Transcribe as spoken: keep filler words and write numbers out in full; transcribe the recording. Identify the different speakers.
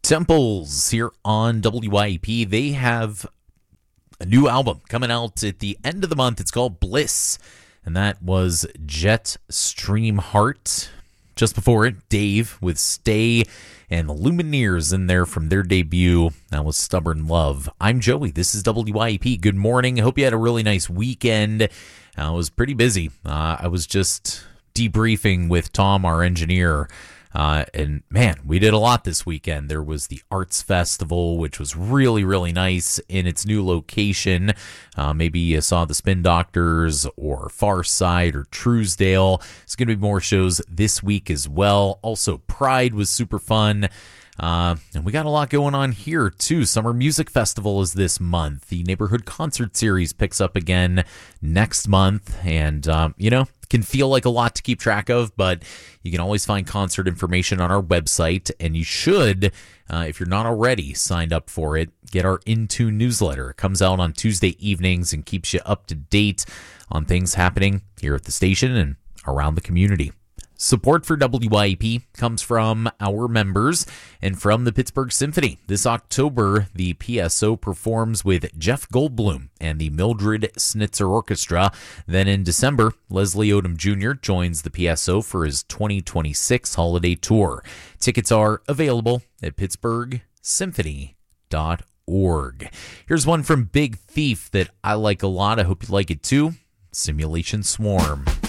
Speaker 1: Temples here on W I E P. They have a new album coming out at the end of the month. It's called Bliss, and that was Jetstream Heart. Just before it, Dave with Stay, and the Lumineers in there from their debut. That was Stubborn Love. I'm Joey. This is W I E P. Good morning. I hope you had a really nice weekend. I was pretty busy. Uh, I was just debriefing with Tom, our engineer. Uh, and man, we did a lot this weekend. There was the Arts Festival, which was really, really nice in its new location. Uh, maybe you saw the Spin Doctors or Far Side or Truesdale. There's going to be more shows this week as well. Also, Pride was super fun. Uh, and we got a lot going on here, too. Summer Music Festival is this month. The Neighborhood Concert Series picks up again next month. And, um, you know, can feel like a lot to keep track of, but you can always find concert information on our website. And you should, uh, if you're not already signed up for it, get our Intune newsletter. It comes out on Tuesday evenings and keeps you up to date on things happening here at the station and around the community. Support for W I E P comes from our members and from the Pittsburgh Symphony. This October, the P S O performs with Jeff Goldblum and the Mildred Snitzer Orchestra. Then in December, Leslie Odom Junior joins the P S O for his twenty twenty-six holiday tour. Tickets are available at pittsburgh symphony dot org. Here's one from Big Thief that I like a lot. I hope you like it too. Simulation Swarm.